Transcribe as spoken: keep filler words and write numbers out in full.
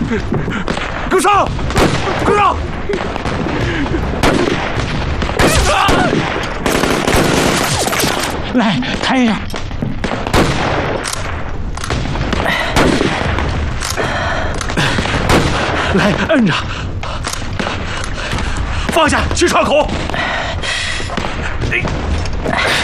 跟上，跟上！ 来，抬一下。 来，摁着，放下，去窗口。